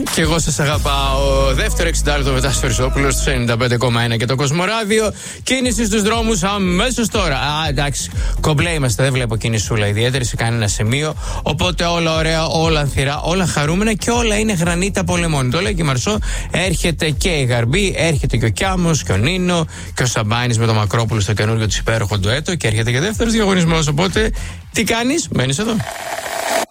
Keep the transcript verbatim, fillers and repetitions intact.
Και εγώ σας αγαπάω. Δεύτερο εξιντάλεπτο με Τάσο Περισσόπουλο στους ενενήντα πέντε κόμμα ένα και το Κοσμοράδιο. Κίνηση στους δρόμους αμέσως τώρα. Α, εντάξει, κομπλέ είμαστε, δεν βλέπω κινησούλα ιδιαίτερη σε κανένα σημείο. Οπότε όλα ωραία, όλα ανθυρά, όλα χαρούμενα και όλα είναι γρανίτα πολεμών. Το λέει και η Μαρσό, έρχεται και η Γαρμπή, έρχεται και ο Κιάμος και ο Νίνο και ο Σαμπάνης με τον Μακρόπουλο στο καινούργιο του υπέροχο ντουέτο και έρχεται και δεύτερος διαγωνισμός. Οπότε τι κάνεις, μένεις εδώ.